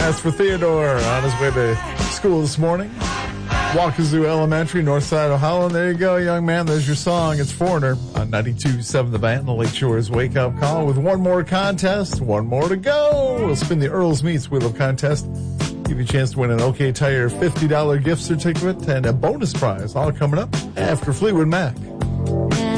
That's for Theodore on his way to school this morning. Wakazu Elementary, north side of Holland. There you go, young man. There's your song. It's Foreigner on 92.7 The Van, the Lake Shore's Wake Up Call with one more contest, one more to go. We'll spin the Earl's Meats Wheel of Contest. Give you a chance to win an OK Tire $50 gift certificate and a bonus prize. All coming up after Fleetwood Mac.